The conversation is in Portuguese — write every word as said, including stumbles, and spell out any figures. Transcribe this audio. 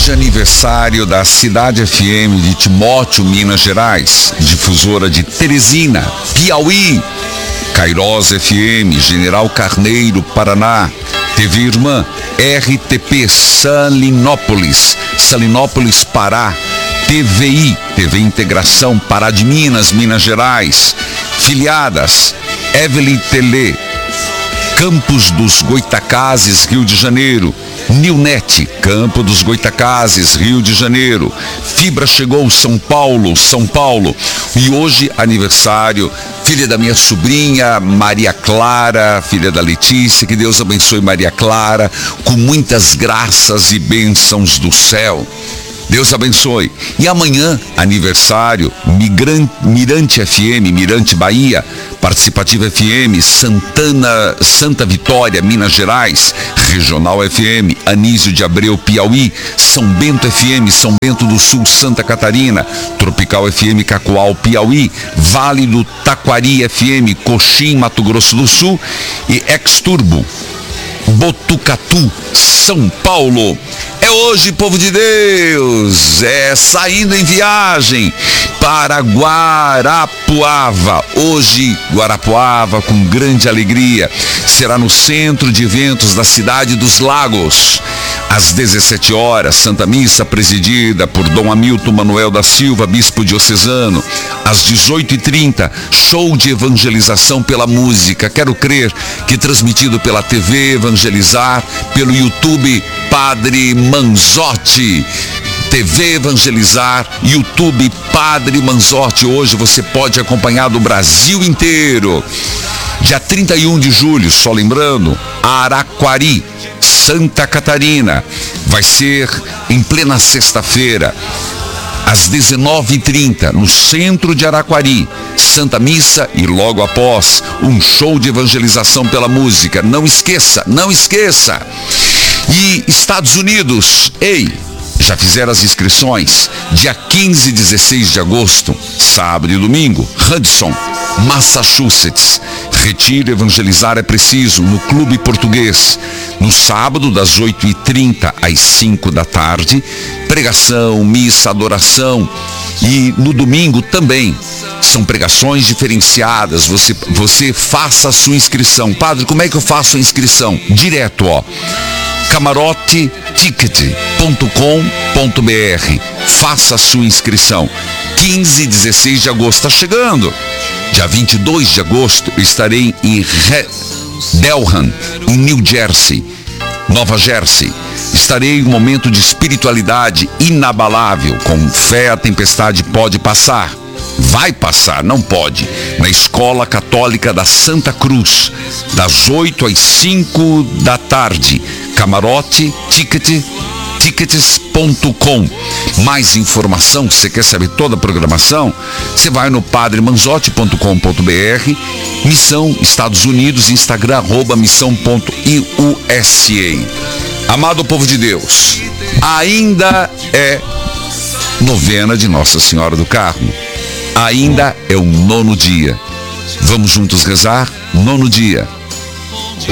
Hoje é aniversário da Cidade F M de Timóteo, Minas Gerais, difusora de Teresina, Piauí, Cairós F M, General Carneiro, Paraná, T V Irmã, R T P Salinópolis, Salinópolis, Pará, T V I, T V Integração, Pará de Minas, Minas Gerais, filiadas, Evelyn Tele, Campos dos Goitacazes, Rio de Janeiro, Nilnet, Campo dos Goitacazes, Rio de Janeiro, Fibra chegou, São Paulo, São Paulo, e hoje aniversário, filha da minha sobrinha, Maria Clara, filha da Letícia, que Deus abençoe Maria Clara, com muitas graças e bênçãos do céu. Deus abençoe. E amanhã, aniversário, Migrante, Mirante F M, Mirante Bahia, Participativa F M, Santana, Santa Vitória, Minas Gerais, Regional F M, Anísio de Abreu, Piauí, São Bento F M, São Bento do Sul, Santa Catarina, Tropical F M, Cacoal, Piauí, Vale do Taquari F M, Coxim, Mato Grosso do Sul e Ex-Turbo, Botucatu, São Paulo. É hoje, povo de Deus, é saindo em viagem para Guarapuava. Hoje, Guarapuava, com grande alegria, será no centro de eventos da cidade dos Lagos. Às dezessete horas, Santa Missa presidida por Dom Hamilton Manuel da Silva, bispo diocesano. Às dezoito e trinta, show de evangelização pela música. Quero crer que transmitido pela T V Evangelizar, pelo YouTube Padre Manzotti. T V Evangelizar, YouTube Padre Manzotti. Hoje você pode acompanhar do Brasil inteiro. Dia trinta e um de julho, só lembrando, Araquari, Santa Catarina. Vai ser em plena sexta-feira, às dezenove e trinta, no centro de Araquari, Santa Missa e logo após, um show de evangelização pela música. Não esqueça, não esqueça. E Estados Unidos, ei, já fizeram as inscrições? Dia quinze e dezesseis de agosto, sábado e domingo, Hudson, Massachusetts. Retiro Evangelizar é Preciso, no Clube Português. No sábado, das oito e trinta às cinco da tarde, pregação, missa, adoração. E no domingo também, são pregações diferenciadas. Você, você faça a sua inscrição. Padre, como é que eu faço a inscrição? Direto, ó. camarote ticket ponto com ponto b r. Faça a sua inscrição. quinze e dezesseis de agosto está chegando. Dia vinte e dois de agosto eu estarei em Re- Delham, em New Jersey, Nova Jersey. Estarei em um momento de espiritualidade inabalável. Com fé a tempestade pode passar. Vai passar, não pode. Na Escola Católica da Santa Cruz, das oito às cinco da tarde. Camarote ticket tickets ponto com. Mais informação, se você quer saber toda a programação, você vai no padre manzotti ponto com ponto b r, Missão Estados Unidos, Instagram, arroba missão ponto i u s a. Amado povo de Deus, ainda é novena de Nossa Senhora do Carmo. Ainda é o nono dia. Vamos juntos rezar? Nono dia.